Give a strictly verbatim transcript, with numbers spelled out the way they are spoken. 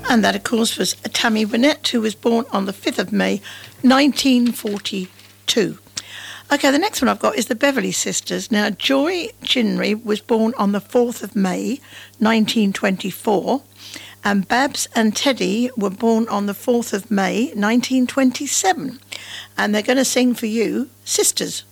And that, of course, was Tammy Wynette, who was born on the fifth of May, nineteen forty-two. Okay, the next one I've got is the Beverly Sisters. Now, Joy Chinnery was born on the fourth of May, nineteen twenty-four. And Babs and Teddy were born on the fourth of May, nineteen twenty-seven. And they're going to sing for you, Sisters.